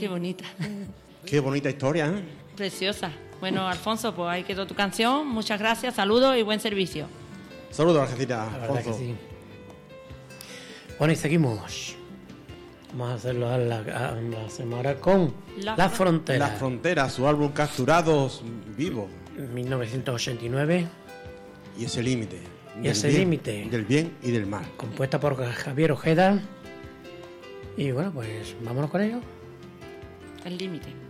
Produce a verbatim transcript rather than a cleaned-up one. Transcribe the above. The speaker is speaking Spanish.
Qué bonita. Qué bonita historia, ¿eh? Preciosa. Bueno, Alfonso, pues ahí quedó tu canción. Muchas gracias, saludos y buen servicio. Saludos, Algeciras, La verdad Alfonso. que sí. Bueno, y seguimos. Vamos a hacerlo a la, a la semana con La La, Fron- Frontera. La Frontera, su álbum Capturados Vivos. mil novecientos ochenta y nueve, Y ese límite. Y del ese bien, límite. Del bien y del mal. compuesta por Javier Ojeda. Y bueno, pues vámonos con ello. El límite.